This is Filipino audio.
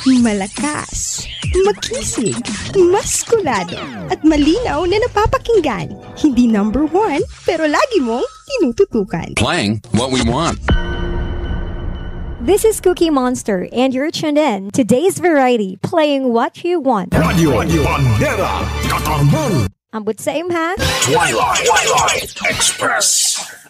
Malakas, makisig, maskulado, at malinaw na napapakinggan. Hindi number one, pero lagi mong tinututukan. Playing what we want. This is Cookie Monster, and you're tuned in to Today's Variety, playing what you want. Radio Bandera Katarman. Ambot sa imha. Twilight Express.